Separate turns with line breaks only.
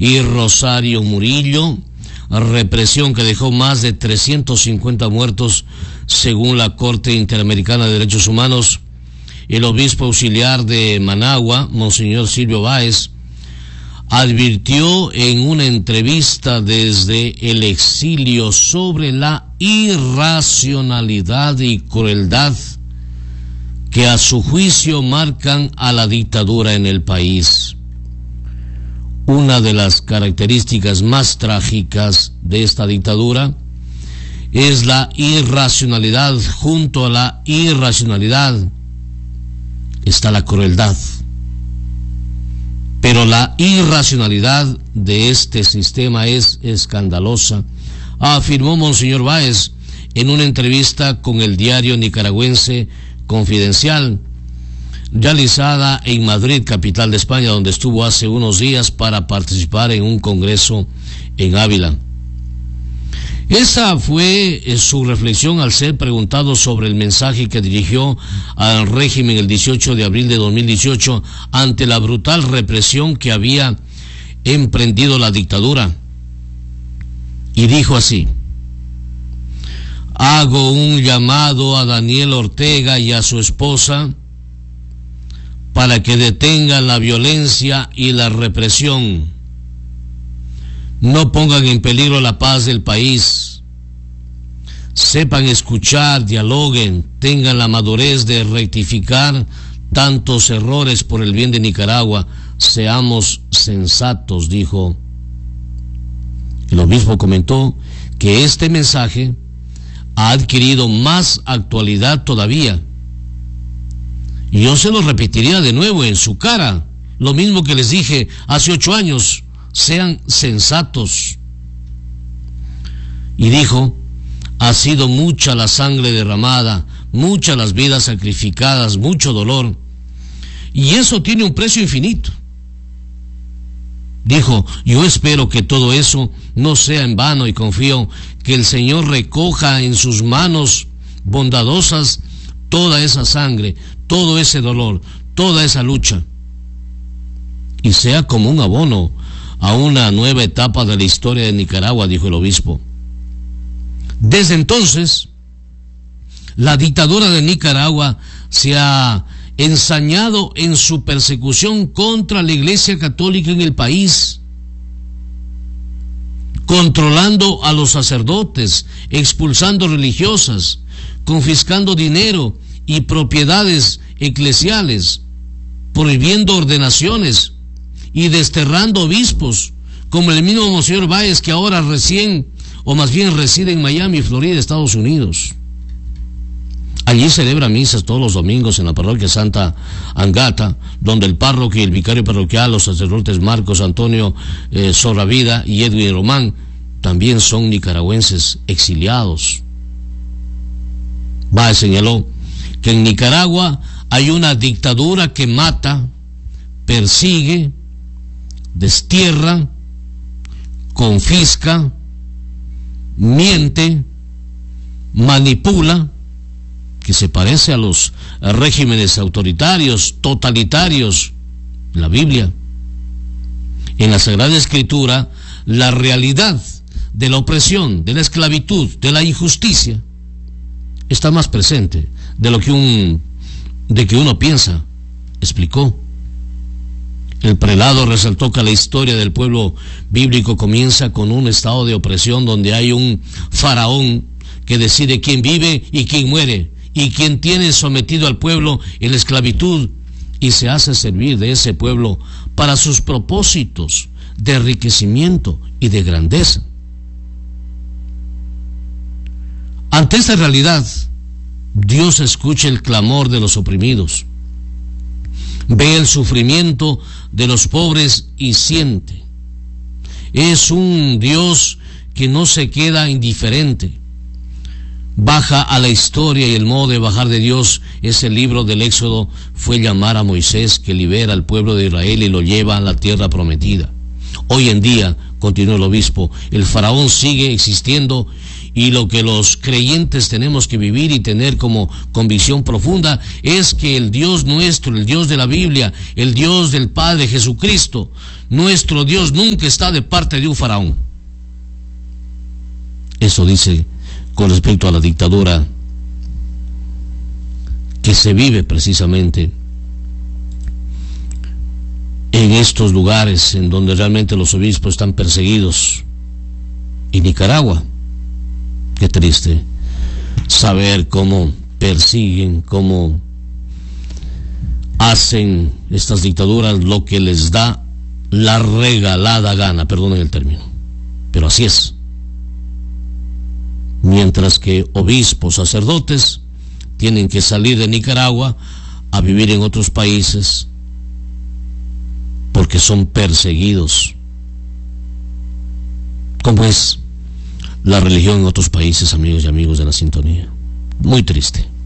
y Rosario Murillo, represión que dejó más de 350 muertos según la Corte Interamericana de Derechos Humanos. El obispo auxiliar de Managua, Monseñor Silvio Báez, advirtió en una entrevista desde el exilio sobre la irracionalidad y crueldad que a su juicio marcan a la dictadura en el país. Una de las características más trágicas de esta dictadura es la irracionalidad. Junto a la irracionalidad está la crueldad. Pero la irracionalidad de este sistema es escandalosa, afirmó Monseñor Báez en una entrevista con el diario nicaragüense Confidencial, realizada en Madrid, capital de España, donde estuvo hace unos días para participar en un congreso en Ávila. Esa fue su reflexión al ser preguntado sobre el mensaje que dirigió al régimen el 18 de abril de 2018 ante la brutal represión que había emprendido la dictadura. Y dijo así: hago un llamado a Daniel Ortega y a su esposa para que detengan la violencia y la represión. No pongan en peligro la paz del país. Sepan escuchar, dialoguen, tengan la madurez de rectificar tantos errores por el bien de Nicaragua. Seamos sensatos, dijo. El obispo comentó que este mensaje ha adquirido más actualidad todavía. Y yo se lo repetiría de nuevo en su cara, lo mismo que les dije hace 8 años, sean sensatos. Y dijo: ha sido mucha la sangre derramada, muchas las vidas sacrificadas, mucho dolor, y eso tiene un precio infinito. Dijo: yo espero que todo eso no sea en vano y confío que el Señor recoja en sus manos bondadosas toda esa sangre, todo ese dolor, toda esa lucha, y sea como un abono a una nueva etapa de la historia de Nicaragua, dijo el obispo. Desde entonces, la dictadura de Nicaragua se ha ensañado en su persecución contra la Iglesia Católica en el país, controlando a los sacerdotes, expulsando religiosas, confiscando dinero y propiedades eclesiales, prohibiendo ordenaciones y desterrando obispos, como el mismo Monseñor Báez, que ahora reside en Miami, Florida, Estados Unidos. Allí celebra misas todos los domingos en la parroquia Santa Angata, donde el párroco y el vicario parroquial, los sacerdotes Marcos Antonio Sorravida y Edwin Román, también son nicaragüenses exiliados. Báez señaló que en Nicaragua hay una dictadura que mata, persigue, destierra, confisca, miente, manipula, que se parece a los regímenes autoritarios, totalitarios, la Biblia. En la Sagrada Escritura, la realidad de la opresión, de la esclavitud, de la injusticia, está más presente de lo que uno piensa, explicó. El prelado resaltó que la historia del pueblo bíblico comienza con un estado de opresión donde hay un faraón que decide quién vive y quién muere, y quien tiene sometido al pueblo en la esclavitud y se hace servir de ese pueblo para sus propósitos de enriquecimiento y de grandeza. Ante esta realidad, Dios escucha el clamor de los oprimidos, ve el sufrimiento de los pobres y siente. Es un Dios que no se queda indiferente. Baja a la historia, y el modo de bajar de Dios, ese libro del Éxodo, fue llamar a Moisés, que libera al pueblo de Israel y lo lleva a la tierra prometida. Hoy en día, continuó el obispo, el faraón sigue existiendo Y lo que los creyentes tenemos que vivir y tener como convicción profunda es que el Dios nuestro, el Dios de la Biblia, el Dios del Padre Jesucristo, nuestro Dios nunca está de parte de un faraón. Eso dice con respecto a la dictadura que se vive precisamente en estos lugares en donde realmente los obispos están perseguidos. Y Nicaragua, qué triste saber cómo persiguen, cómo hacen estas dictaduras lo que les da la regalada gana, perdonen el término, pero así es. Mientras que obispos, sacerdotes tienen que salir de Nicaragua a vivir en otros países porque son perseguidos. ¿Cómo es la religión en otros países, amigos y amigos de la sintonía? Muy triste.